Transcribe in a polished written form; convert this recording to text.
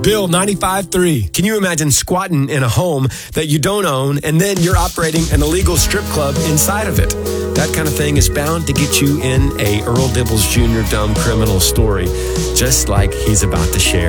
Bill 95.3. Can you imagine squatting in a home that you don't own and then you're operating an illegal strip club inside of it? That kind of thing is bound to get you in a Earl Dibbles Jr. dumb criminal story, just like he's about to share.